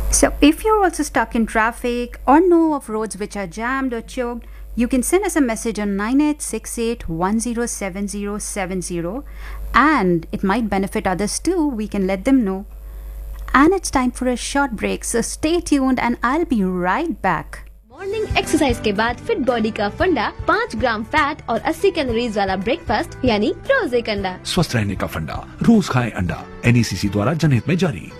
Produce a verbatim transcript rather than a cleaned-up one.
So, if you're also stuck in traffic or know of roads which are jammed or choked, you can send us a message on nine eight six eight one zero seven zero seven zero, and it might benefit others too. We can let them know. And it's time for a short break, so stay tuned and I'll be right back. Morning exercise के बाद fit body का फंडा, पाँच ग्राम fat और अस्सी calories वाला breakfast यानी रोज एक अंडा। स्वस्थ रहने का फंडा, रोज खाएं अंडा। एन ई सी सी द्वारा जनहित में जारी।